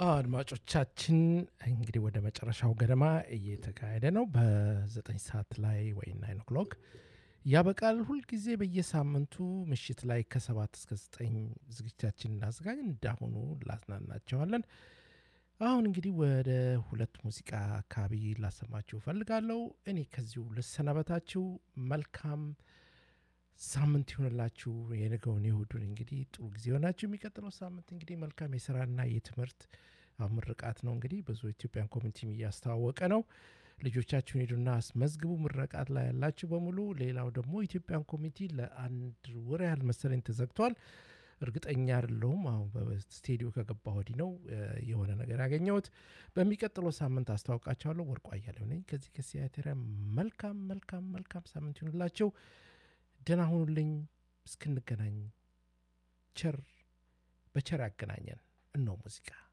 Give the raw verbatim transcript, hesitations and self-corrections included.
አድማጮቻችን እንግዲህ ወደ መጨረሻው ገደማ እየተካሄደ ነው። በዘጠኝ ሰዓት ላይ ወይ ናይን ኦክሎክ ያበቃል። ሁልጊዜ በየሳምንቱ ምሽት ላይ ከሰባት እስከ ዘጠኝ ዝግጅታችን እናዘጋጅ እንዳሁኑ ላዝናናቸዋለን። አሁን እንግዲህ ወደ ሁለት ሙዚቃ አካባቢ ላሰማችሁ እፈልጋለሁ። እኔ ከዚሁ ልሰናበታችሁ። መልካም ሳምንት ይሆንላችሁ። የነገውን የእሁዱን እንግዲህ ጥሩ ጊዜ ሆናችሁ የሚቀጥለው ሳምንት እንግዲህ መልካም የስራና የትምህርት ምርቃት ነው። እንግዲህ ብዙ ኢትዮጵያን ኮሚኒቲም እያስተዋወቀ ነው። ልጆቻችሁን ሄዱና አስመዝግቡ። ምረቃት ላይ ያላችሁ በሙሉ። ሌላው ደግሞ ኢትዮጵያን ኮሚኒቲ ለአንድ ወር ያህል መሰለኝ ተዘግቷል። እርግጠኛ አይደለሁም። አሁን በስቴዲዮ ከገባ ወዲህ ነው የሆነ ነገር ያገኘሁት። በሚቀጥለው ሳምንት አስተዋውቃቸዋለሁ። ወርቁ አያሌው ነኝ ከዚህ ከሲያትራ። መልካም መልካም መልካም ሳምንት ይሁንላችሁ። ደህና ሁኑልኝ። እስክንገናኝ ቸር በቸር ያገናኘን። እነሆ ሙዚቃ